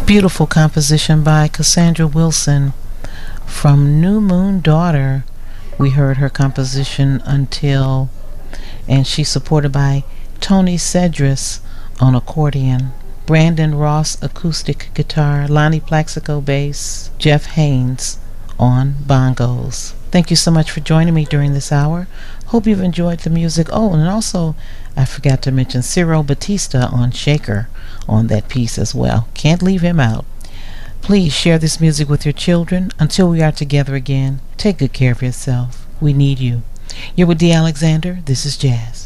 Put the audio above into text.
Beautiful composition by Cassandra Wilson from New Moon Daughter. We heard her composition Until, and she's supported by Tony Cedris on accordion, Brandon Ross acoustic guitar, Lonnie Plaxico bass, Jeff Haynes on bongos. Thank you so much for joining me during this hour. Hope you've enjoyed the music. Oh, and also I forgot to mention Ciro Batista on Shaker on that piece as well. Can't leave him out. Please share this music with your children. Until we are together again, take good care of yourself. We need you. You're with D. Alexander. This is Jazz.